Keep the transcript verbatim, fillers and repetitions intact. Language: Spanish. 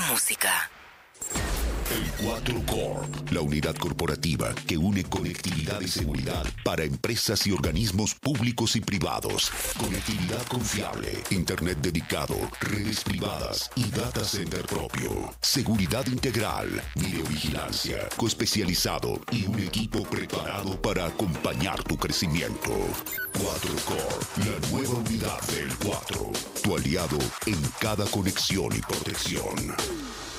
música. El cuatro Corp, la unidad corporativa que une conectividad y seguridad para empresas y organismos públicos y privados. Conectividad confiable, internet dedicado, redes privadas y data center propio. Seguridad integral, videovigilancia, coespecializado y un equipo preparado para acompañar tu crecimiento. cuatro Corp, la nueva unidad del cuatro. Tu aliado en cada conexión y protección.